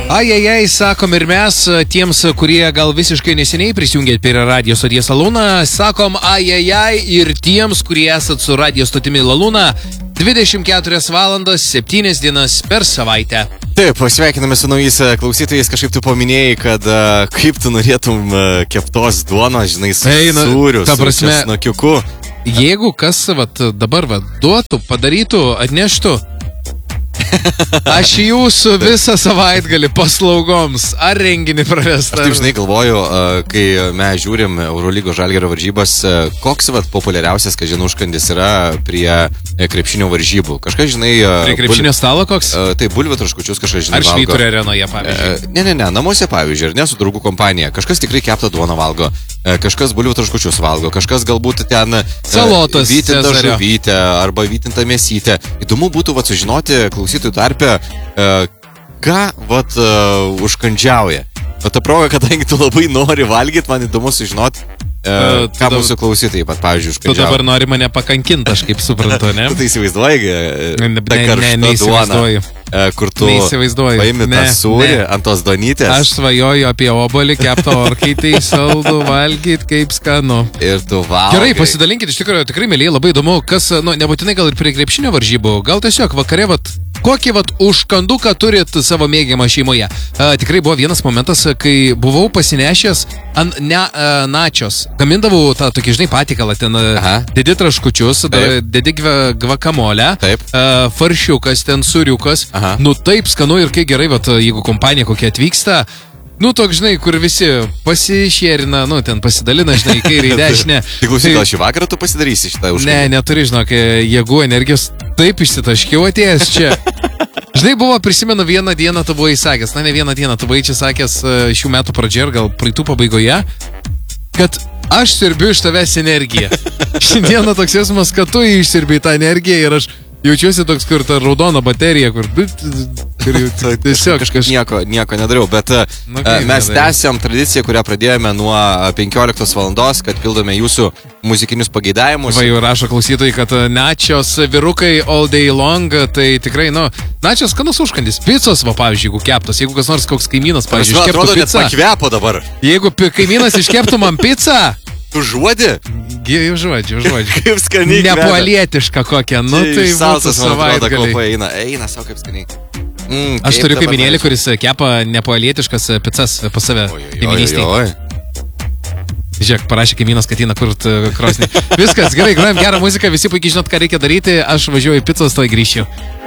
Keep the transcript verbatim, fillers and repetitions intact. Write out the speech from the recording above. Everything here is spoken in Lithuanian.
Ajajai, sakom ir mes, tiems, kurie gal visiškai neseniai prisijungėt prie Radio stoties Lalūna, sakom ajajai ir tiems, kurie esat su Radio stotimi Lalūna dvidešimt keturias valandas, septynias dienas per savaitę. Taip, pasveikiname su naujais klausytojais, kažkaip tu paminėjai, kad uh, kaip tu norėtum uh, keptos duonos, žinai, su Eina, sūriu, ta su prasme, česnakiuku. Jeigu kas vat, dabar vat, duotų, padarytų, atneštų, aš jūsų visą savaitgalį paslaugoms ar renginį pravestą. Aš taip, žinai, galvoju, kai mes žiūrim Eurolygos Žalgirio varžybas, koks vat, populiariausias, kad žinau, užkandis yra prie krepšinio varžybų. Kažkas, žinai... Prie krepšinio bul... stalo koks? Tai bulvių traškučius kažkas, žinai, ar Švyturio arenoje, pavyzdžiui? Ne, ne, ne, namuose, pavyzdžiui, ir ne su draugų kompanija. Kažkas tikrai keptą duoną valgo, kažkas bulvių traškučius valgo, kažkas galbūt ten... Salotos, vytintą žuvytę arba vytintą mėsytę. Įdomu būtų, vat, sužinoti klausytojų tarpe, ką, vat, užkandžiauja. O ta proga, kadangi tu labai nori valgyti, man įdomu sužinoti, Uh, ką mūsų klausytojai, pat, pavyzdžiui, užkandžiavo. Tu dabar nori mane pakankinti, aš kaip suprantu, ne? Tu tai įsivaizduoji, ta karšta duona, kur tu paimi tą sūrį ant tos duonytės. Aš svajoju apie obuolį, keptą orkaitį, saldų valgyti, kaip skanu. Ir tu valgai. Gerai, pasidalinkit, iš tikrųjų, tikrai mėlyje labai įdomu, kas, nu, nebūtinai gal ir prie krepšinio varžybų, gal tiesiog vakare, vat, kokį vat užkanduką turit savo mėgiamą šeimoje. A, tikrai buvo vienas momentas, kai buvau pasinešęs ant ne, a, načios. Gamindavau tą tokį, žinai, patikalą, ten Aha. dedi traškučius, da, dedi gvakamolę, uh, faršiukas, ten sūriukas. Aha. Nu taip skanu ir kai gerai, vat, jeigu kompanija kokia atvyksta, nu toks, žinai, kur visi pasišėrina, nu ten pasidalina, žinai, kairį į dešinę. Tik klausyk, gal šį vakarą tu pasidarysi šitą užkandą? Ne, neturi, žinok, jėgų, energijos, taip išsitaškiau atėjęs čia. Žinai, buvo, prisimenu, vieną dieną tu buvai sakęs, na ne vieną dieną, tu buvai čia sakęs šių metų pradžioje ir gal praeitų pabaigoje, kad aš sirbiu iš tavęs energiją. Šiandieną toks jausmas, kad tu išsirbi tą energiją ir aš jaučiuosi toks, kur ta raudona baterija, kur... kur tiesiog kažkas nieko, nieko nedariau, bet nu, mes tęsiam tradiciją, kurią pradėjome nuo penkioliktos valandos, kad pildome jūsų muzikinius pageidavimus. Va, jau rašo klausytojai, kad načios vyrukai all day long, tai tikrai, nu, načios skanus užkandis. Picos, va, pavyzdžiui, jeigu keptos, jeigu kas nors koks kaimynas, pavyzdžiui, iškeptų atrodo, pizzą. Net pakvepo dabar. Jeigu kaimynas iškeptų man pizzą, tu žuodi? Jau žuodžiu, žuodžiu. Kaip skaniai. Nepolietiška kokia, nu tai būtų savaitgaliai. Eina, eina savo kaip skaniai. Mm, Aš turiu kaimynėlį, kuris kepa nepolietiškas pizzas pas save kaiminystėje. Žiūrėk, parašė kaimynas, kad eina kurt krosnį. Viskas, gerai, grojam gerą muziką, visi puikiai žinot, ką reikia daryti. Aš važiuoju į pizzos, toj grįšiu.